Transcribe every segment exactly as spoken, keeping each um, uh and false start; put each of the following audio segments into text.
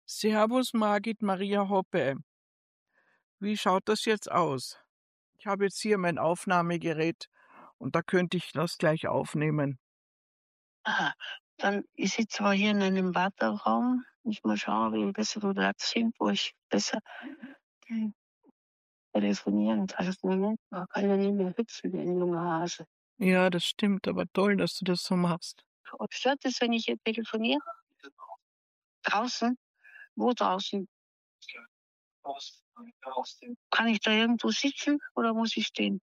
Servus Margit Maria Hoppe. Wie schaut das jetzt aus? Ich habe jetzt hier mein Aufnahmegerät und da könnte ich das gleich aufnehmen. Aha, dann ich sitze zwar hier in einem Warteraum. Muss mal schauen, ob ich einen besseren Platz finde, wo ich besser hm, telefonieren kann. Moment, man kann ja nicht mehr hüpfen wie ein junger Hase. Ja, das stimmt, aber toll, dass du das so machst. Und stört es, wenn ich hier telefoniere? Draußen? Wo draußen? Kann ich da irgendwo sitzen oder muss ich stehen?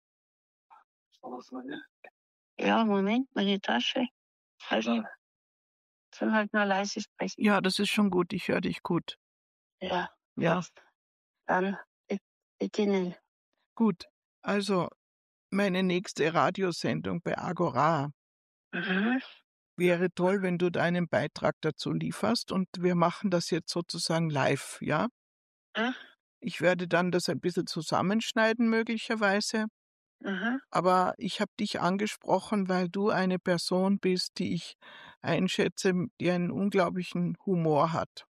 Ja, Moment, meine Tasche. Also, soll halt nur leise sprechen. Ja, das ist schon gut, ich höre dich gut. Ja, Ja, dann be- beginnen. gut. Also, meine nächste Radiosendung bei Agora. Mhm. Wäre toll, wenn du deinen Beitrag dazu lieferst und wir machen das jetzt sozusagen live, ja? Ja, Ich werde dann das ein bisschen zusammenschneiden möglicherweise. aha. Aber ich habe dich angesprochen, weil du eine Person bist, die ich einschätze, die einen unglaublichen Humor hat.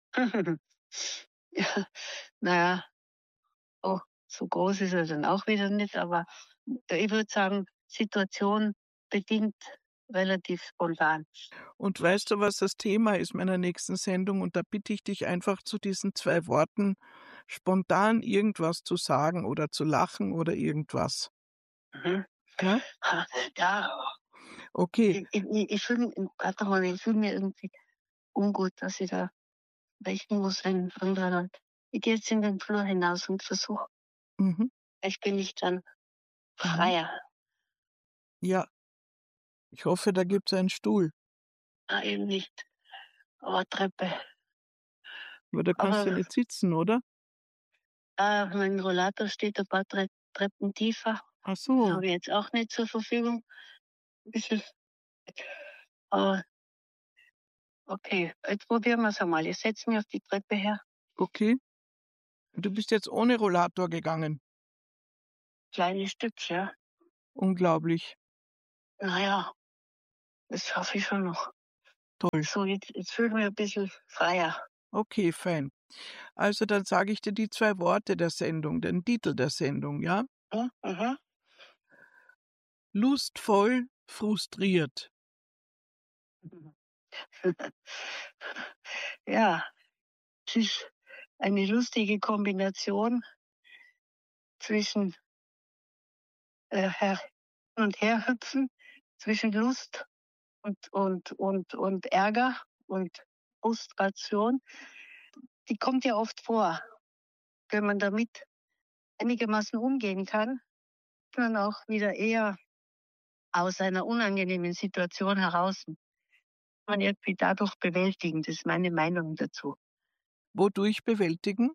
Ja, na ja, oh, so groß ist er dann auch wieder nicht, aber ich würde sagen, Situation bedingt relativ spontan. Und weißt du, was das Thema ist meiner nächsten Sendung? Und da bitte ich dich einfach zu diesen zwei Worten spontan irgendwas zu sagen oder zu lachen oder irgendwas. Mhm. Ja? Ha, ja, Okay, ich ich ich ich fühle warte mal, ich fühle mich irgendwie ungut, dass ich da sprechen muss, wenn andere Leute ich gehe jetzt in den Flur hinaus und versuche mhm, vielleicht bin ich dann mhm. freier. Ja, ich hoffe, da gibt's einen Stuhl. Ah, eben nicht, aber Treppe. Aber da kannst du ja Aber, nicht sitzen, oder? äh, mein Rollator steht ein paar Tre Treppen tiefer. Ach Den so, habe ich jetzt auch nicht zur Verfügung. Bisschen, aber okay, jetzt probieren wir's einmal. Ich setze mich auf die Treppe her. okay. Du bist jetzt ohne Rollator gegangen. Kleines Stück, ja. Unglaublich. Na ja, das schaffe ich schon noch. Toll. So, jetzt jetzt fühle ich mich ein bisschen freier. Okay, fein. Also dann sage ich dir die zwei Worte der Sendung, den Titel der Sendung, ja? Mhm, mhm. Lustvoll, frustriert. Ja, es ist eine lustige Kombination zwischen, äh, her hin und herhüpfen, zwischen Lust und und und und Ärger und Frustration. Die kommt ja oft vor. Wenn man damit einigermaßen umgehen kann, kann man auch wieder eher aus einer unangenehmen Situation heraus man irgendwie dadurch bewältigen. Das ist meine Meinung dazu. Wodurch bewältigen?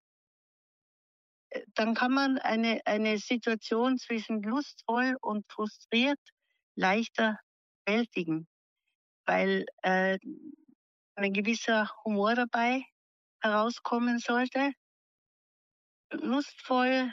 Äh, Dann kann man eine, eine Situation zwischen lustvoll und frustriert leichter bewältigen, weil äh, ein gewisser Humor dabei herauskommen sollte. Lustvoll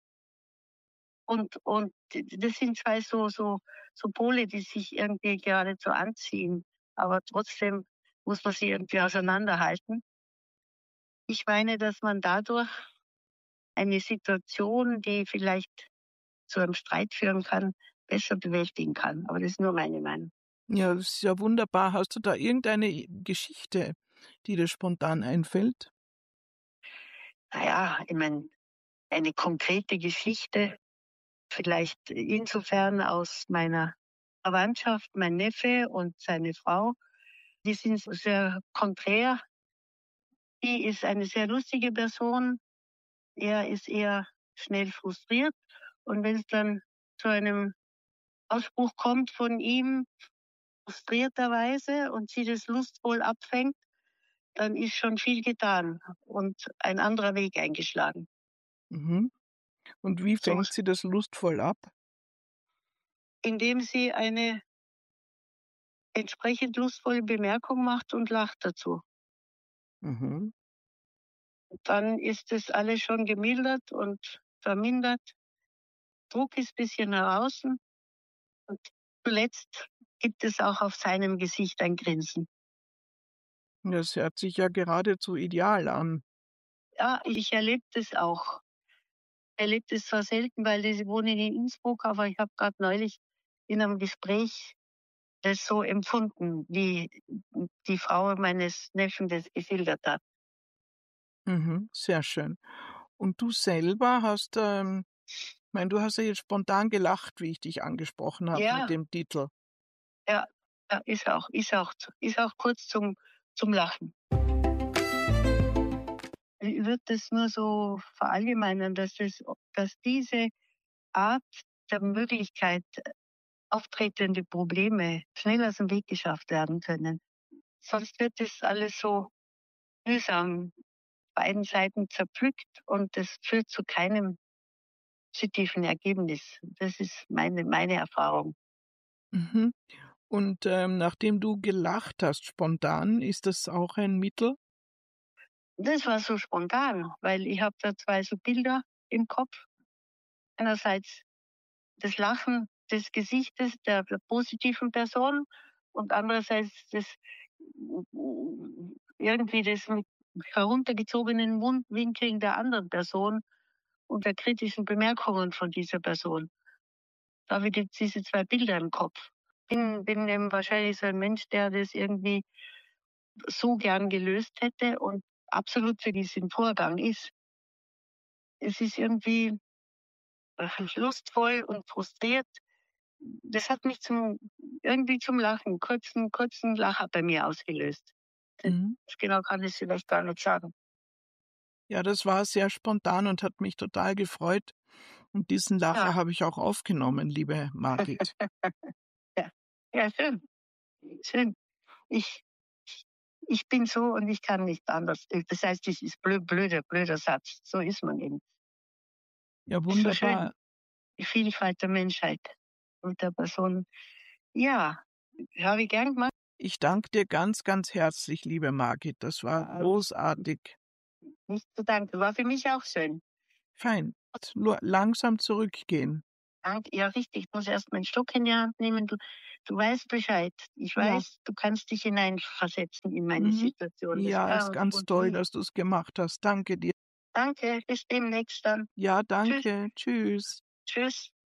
und, und das sind zwei so, so, so Pole, die sich irgendwie geradezu anziehen. Aber trotzdem muss man sie irgendwie auseinanderhalten. Ich meine, dass man dadurch eine Situation, die vielleicht zu einem Streit führen kann, besser bewältigen kann. Aber das ist nur meine Meinung. Ja, das ist ja wunderbar. Hast du da irgendeine Geschichte, die dir spontan einfällt? Naja, ich meine, eine konkrete Geschichte, vielleicht insofern aus meiner Verwandtschaft, mein Neffe und seine Frau, die sind sehr konträr. Die ist eine sehr lustige Person. Er ist eher schnell frustriert. Und wenn es dann zu einem Ausspruch kommt von ihm, frustrierterweise, und sie das lustvoll abfängt, dann ist schon viel getan und ein anderer Weg eingeschlagen. Mhm. Und wie So, fängt sie das lustvoll ab? indem sie eine entsprechend lustvolle Bemerkung macht und lacht dazu. Mhm. Dann ist das alles schon gemildert und vermindert. Druck ist bisschen heraus und zuletzt gibt es auch auf seinem Gesicht ein Grinsen. Das hört sich ja geradezu ideal an. Ja, ich erlebe das auch. Erlebe das zwar selten, weil ich wohne in Innsbruck, aber ich habe gerade neulich in einem Gespräch das so empfunden, wie die Frau meines Neffen das geschildert hat. Mhm, sehr schön. Und du selber hast, ähm ich meine, du hast ja jetzt spontan gelacht, wie ich dich angesprochen habe mit Ja, dem Titel. ja, ja, ist auch ist auch ist auch kurz zum zum Lachen. Ich würde das nur so verallgemeinern, dass es dass diese Art der Möglichkeit, auftretende Probleme schnell aus dem Weg geschafft werden können. Sonst wird das alles so mühsam beiden Seiten zerpflückt und das führt zu keinem positiven Ergebnis. Das ist meine meine Erfahrung. Mhm. Und, ähm, nachdem du gelacht hast spontan, ist das auch ein Mittel? Das war so spontan, weil ich habe da zwei so Bilder im Kopf. Einerseits das Lachen des Gesichtes der der positiven Person und andererseits das irgendwie das mit heruntergezogenen Mundwinkeln der anderen Person und der kritischen Bemerkungen von dieser Person. Da habe ich jetzt diese zwei Bilder im Kopf. Bin bin eben wahrscheinlich so ein Mensch, der das irgendwie so gern gelöst hätte und absolut für diesen Vorgang ist. Es ist irgendwie, äh, lustvoll und frustriert. Das hat mich zum irgendwie zum Lachen, kurzen kurzen Lacher bei mir ausgelöst. Das Mhm. genau kann ich vielleicht gar nicht sagen. Ja, das war sehr spontan und hat mich total gefreut. Und diesen Ja, Lacher habe ich auch aufgenommen, liebe Margit. ja. Ja, schön, schön. Ich ich bin so und ich kann nicht anders. Äh, das heißt, das ist blö blöder blöder Satz. So ist man eben. Ja, Ist so schön, wunderbar. die Vielfalt der Menschheit und der Person. Ja, habe ich gern gemacht. Ich danke dir ganz, ganz herzlich, liebe Margit. Das war Äh, großartig. nicht zu danken. War für mich auch schön. Fein. Nur langsam zurückgehen. Dank ja richtig, ich muss erst meinen Stock in die Hand nehmen. Du du weißt Bescheid. Ich Ja. weiß, du kannst dich hineinversetzen in meine Mhm. Situation. Das Ja, ja, ist und ganz und toll, wie dass du's gemacht hast. Danke dir. danke, bis demnächst dann. Ja, Tschüss, danke. Tschüss. tschüss.